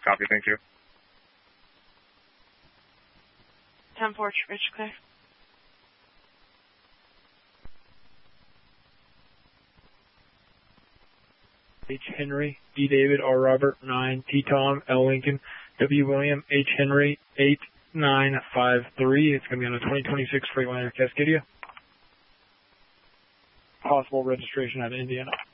Copy, thank you. 10-4, Rich clear. H. Henry, D. David, R. Robert, 9, T. Tom, L. Lincoln, W. William, H. Henry, 8953. It's going to be on a 2026 Freightliner Cascadia. Possible registration out of Indiana.